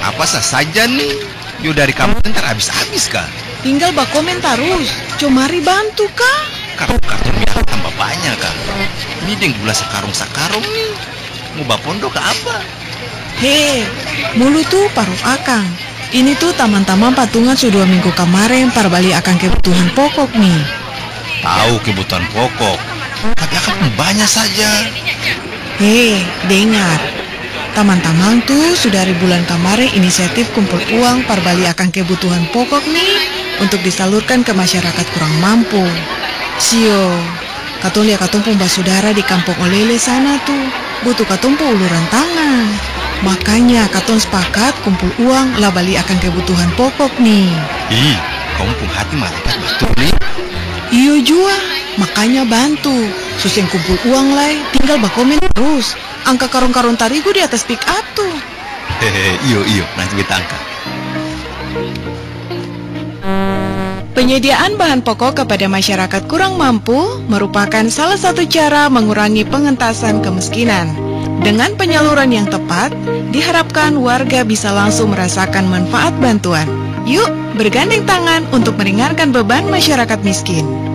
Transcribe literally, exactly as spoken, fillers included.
Apa sah saja nih? Yo dari kamu ntar habis-habis kah? Tinggal bak komen terus. Comari bantu kah? Karung-karung yang tambah banyak kah? Ini deng gula sakarung-sakarung nih. Mau bak pondok ke apa? He, mulu tuh paruh akang. Ini tuh taman-taman patungan sudah dua minggu kemarin parbali akan kebutuhan pokok nih. Tahu kebutuhan pokok, tapi akan banyak saja. Hei, dengar. Taman-taman tuh sudah dari bulan kemarin inisiatif kumpul uang parbali akan kebutuhan pokok nih untuk disalurkan ke masyarakat kurang mampu. Sio, katong lihat katong pun basudara di kampung Olele sana tuh butuh katong pun uluran tangan. Makanya katong sepakat kumpul uang lah bali akan kebutuhan pokok nih. Ih, kamu pun hati malaikat betul nih. Iyo jua, makanya bantu. Suseng kumpul uang lah, tinggal bakomen terus. Angka karung-karung tarigu di atas pick up tuh. Hehe, iyo iyo, nanti kita angkat. Penyediaan bahan pokok kepada masyarakat kurang mampu merupakan salah satu cara mengurangi pengentasan kemiskinan. Dengan penyaluran yang tepat, diharapkan warga bisa langsung merasakan manfaat bantuan. Yuk, bergandeng tangan untuk meringankan beban masyarakat miskin.